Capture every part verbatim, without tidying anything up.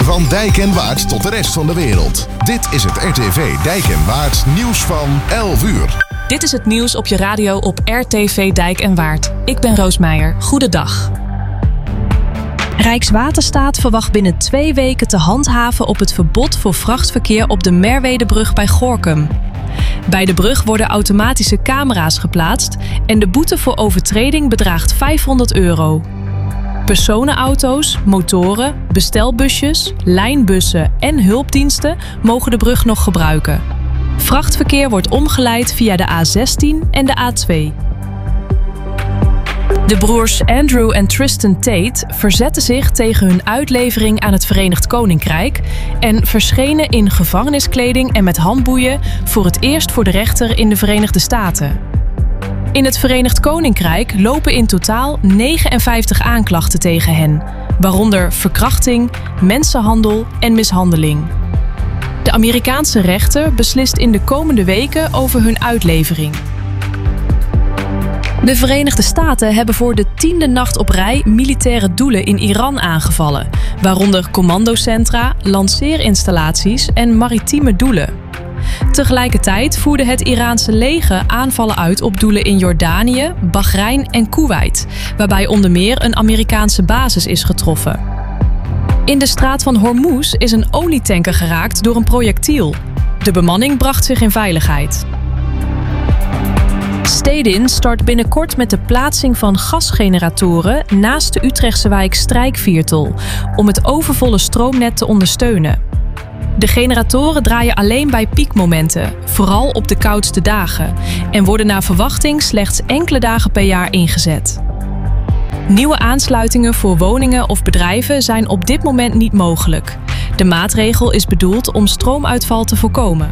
Van Dijk en Waard tot de rest van de wereld. Dit is het R T V Dijk en Waard nieuws van elf uur. Dit is het nieuws op je radio op R T V Dijk en Waard. Ik ben Roos Meijer. Goedendag. Rijkswaterstaat verwacht binnen twee weken te handhaven op het verbod voor vrachtverkeer op de Merwedebrug bij Gorinchem. Bij de brug worden automatische camera's geplaatst en de boete voor overtreding bedraagt vijfhonderd euro. Personenauto's, motoren, bestelbusjes, lijnbussen en hulpdiensten mogen de brug nog gebruiken. Vrachtverkeer wordt omgeleid via de A zestien en de A twee. De broers Andrew en Tristan Tate verzetten zich tegen hun uitlevering aan het Verenigd Koninkrijk en verschenen in gevangeniskleding en met handboeien voor het eerst voor de rechter in de Verenigde Staten. In het Verenigd Koninkrijk lopen in totaal negenenvijftig aanklachten tegen hen, waaronder verkrachting, mensenhandel en mishandeling. De Amerikaanse rechter beslist in de komende weken over hun uitlevering. De Verenigde Staten hebben voor de tiende nacht op rij militaire doelen in Iran aangevallen, waaronder commandocentra, lanceerinstallaties en maritieme doelen. Tegelijkertijd voerde het Iraanse leger aanvallen uit op doelen in Jordanië, Bahrein en Koeweit, waarbij onder meer een Amerikaanse basis is getroffen. In de straat van Hormuz is een olietanker geraakt door een projectiel. De bemanning bracht zich in veiligheid. Stedin start binnenkort met de plaatsing van gasgeneratoren naast de Utrechtse wijk Strijkviertel om het overvolle stroomnet te ondersteunen. De generatoren draaien alleen bij piekmomenten, vooral op de koudste dagen, en worden naar verwachting slechts enkele dagen per jaar ingezet. Nieuwe aansluitingen voor woningen of bedrijven zijn op dit moment niet mogelijk. De maatregel is bedoeld om stroomuitval te voorkomen.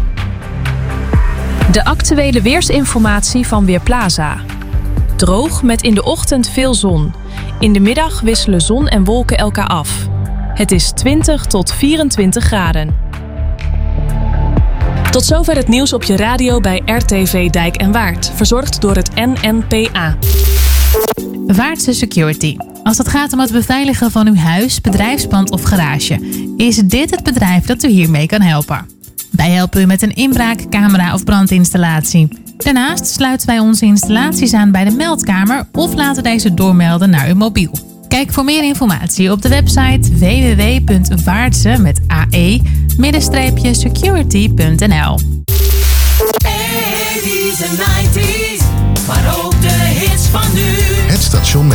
De actuele weersinformatie van Weerplaza. Droog met in de ochtend veel zon. In de middag wisselen zon en wolken elkaar af. Het is twintig tot vierentwintig graden. Tot zover het nieuws op je radio bij R T V Dijk en Waard. Verzorgd door het N N P A. Waardse Security. Als het gaat om het beveiligen van uw huis, bedrijfspand of garage, is dit het bedrijf dat u hiermee kan helpen. Wij helpen u met een inbraak, camera of brandinstallatie. Daarnaast sluiten wij onze installaties aan bij de meldkamer of laten deze doormelden naar uw mobiel. Kijk voor meer informatie op de website w w w punt waardse met a e security punt n l. eighties en nineties, maar ook de hits van nu. Het station met